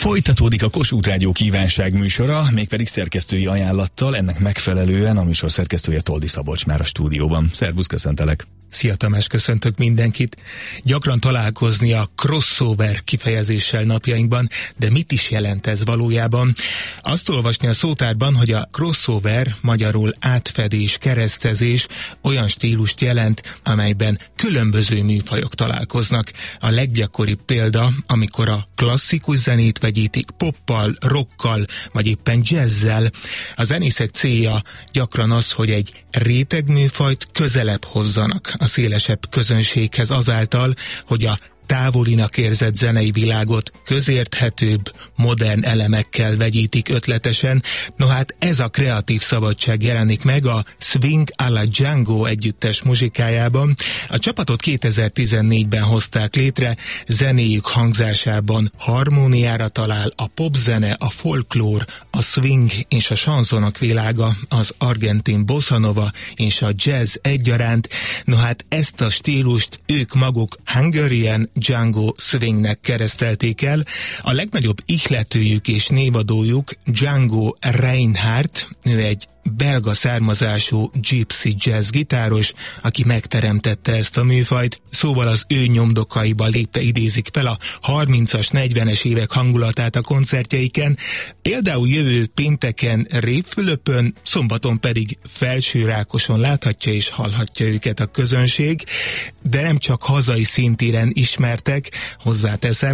Folytatódik a Kossuth Rádió kívánság műsora, mégpedig szerkesztői ajánlattal, ennek megfelelően a műsor szerkesztője Toldi Szabolcs már a stúdióban. Szervusz, köszöntelek! Szia Tamás, köszöntök mindenkit! Gyakran találkozni a crossover kifejezéssel napjainkban, de mit is jelent ez valójában? Azt olvasni a szótárban, hogy a crossover, magyarul átfedés, keresztezés olyan stílust jelent, amelyben különböző műfajok találkoznak. A leggyakoribb példa, amikor a klasszikus zenét vegyítik poppal, rockkal, vagy éppen jazzzel. A zenészek célja gyakran az, hogy egy rétegműfajt közelebb hozzanak a szélesebb közönséghez azáltal, hogy a távolinak érzett zenei világot közérthetőbb, modern elemekkel vegyítik ötletesen. No hát ez a kreatív szabadság jelenik meg a Swing à la Django együttes muzsikájában. A csapatot 2014-ben hozták létre, zenéjük hangzásában harmóniára talál a popzene, a folklór, a swing és a chansonok világa, az argentin bossa nova és a jazz egyaránt. No hát ezt a stílust ők maguk Hungarian Django Swingnek keresztelték el. A legnagyobb ihletőjük és névadójuk Django Reinhardt, ő egy belga származású gypsy jazz gitáros, aki megteremtette ezt a műfajt, szóval az ő nyomdokaiba lépve idézik fel a 30-as, 40-es évek hangulatát a koncertjeiken, például jövő pénteken Révfülöpön, szombaton pedig Felsőrákoson láthatja és hallhatja őket a közönség, de nem csak hazai szintéren ismertek, hozzáteszem,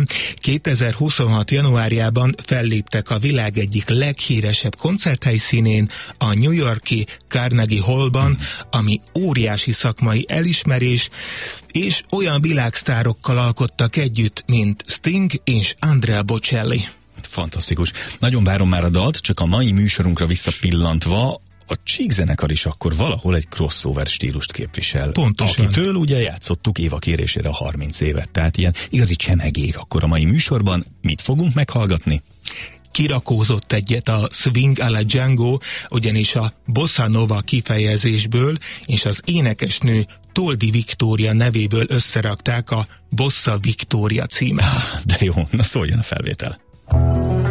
2026. januárjában felléptek a világ egyik leghíresebb koncerthelyszínén, a New York-i Carnegie Hallban, ami óriási szakmai elismerés, és olyan világsztárokkal alkottak együtt, mint Sting és Andrea Bocelli. Fantasztikus. Nagyon várom már a dalt, csak a mai műsorunkra visszapillantva, a Csík-zenekar is akkor valahol egy crossover stílust képvisel. Pontosan. Akitől ugye játszottuk Éva kérésére a 30 évet, tehát ilyen igazi csemegék akkor a mai műsorban. Mit fogunk meghallgatni? Kirakózott egyet a Swing à la Django, ugyanis a bossa nova kifejezésből és az énekesnő Toldi Viktória nevéből összerakták a Bossa Viktória címet. De jó, na szóljon a felvétel.